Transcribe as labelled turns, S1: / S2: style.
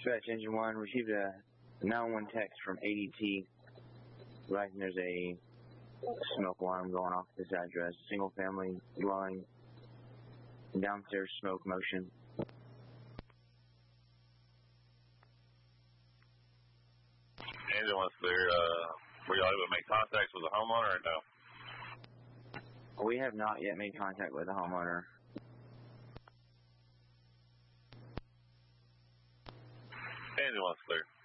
S1: Dispatch Engine 1 received a 911 text from ADT writing there's a smoke alarm going off at this address. Single family dwelling, downstairs smoke motion.
S2: Engine 1's clear. Were y'all able to make contact with the homeowner or no?
S1: We have not yet made contact with the homeowner.
S2: Engine 1's clear.